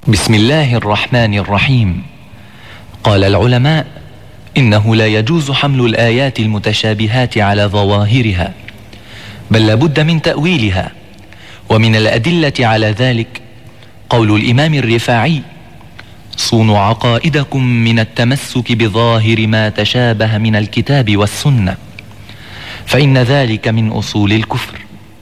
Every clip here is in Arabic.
بسم الله الرحمن الرحيم. قال العلماء: إنه لا يجوز حمل الآيات المتشابهات على ظواهرها، بل لابد من تأويلها. ومن الأدلة على ذلك قول الإمام الرفاعي: صونوا عقائدكم من التمسك بظاهر ما تشابه من الكتاب والسنة، فإن ذلك من أصول الكفر.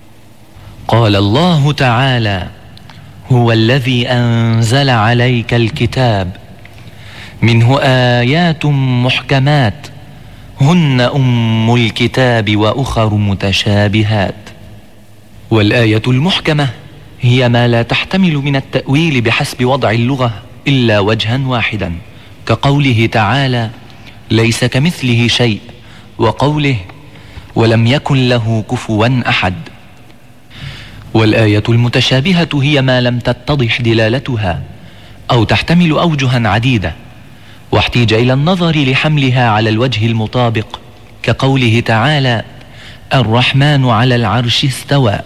قال الله تعالى: هو الذي أنزل عليك الكتاب منه آيات محكمات هن أم الكتاب وأخر متشابهات. والآية المحكمة هي ما لا تحتمل من التأويل بحسب وضع اللغة إلا وجها واحدا، كقوله تعالى: ليس كمثله شيء، وقوله: ولم يكن له كفوا أحد. والآية المتشابهة هي ما لم تتضح دلالتها أو تحتمل أوجها عديدة، واحتيج إلى النظر لحملها على الوجه المطابق، كقوله تعالى: الرحمن على العرش استوى.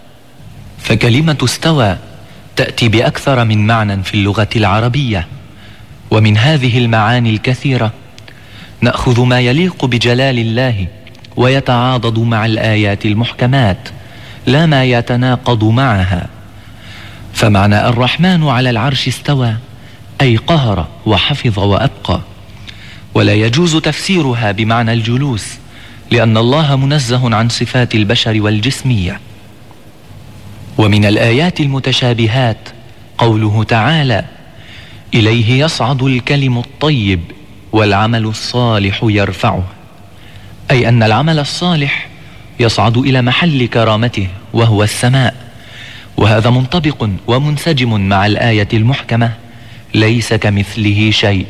فكلمة استوى تأتي بأكثر من معنى في اللغة العربية، ومن هذه المعاني الكثيرة نأخذ ما يليق بجلال الله ويتعاضد مع الآيات المحكمات، لا ما يتناقض معها. فمعنى الرحمن على العرش استوى أي قهر وحفظ وأبقى، ولا يجوز تفسيرها بمعنى الجلوس، لأن الله منزه عن صفات البشر والجسمية. ومن الآيات المتشابهات قوله تعالى: إليه يصعد الكلم الطيب والعمل الصالح يرفعه، أي أن العمل الصالح يصعد إلى محل كرامته وهو السماء. وهذا منطبق ومنسجم مع الآية المحكمة: ليس كمثله شيء.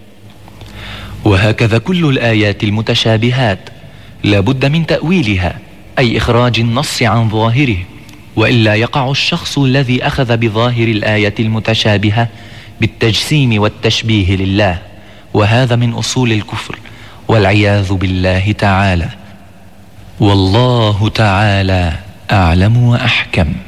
وهكذا كل الآيات المتشابهات لا بد من تأويلها، أي إخراج النص عن ظاهره، وإلا يقع الشخص الذي أخذ بظاهر الآية المتشابهة بالتجسيم والتشبيه لله، وهذا من أصول الكفر والعياذ بالله تعالى. والله تعالى أعلم وأحكم.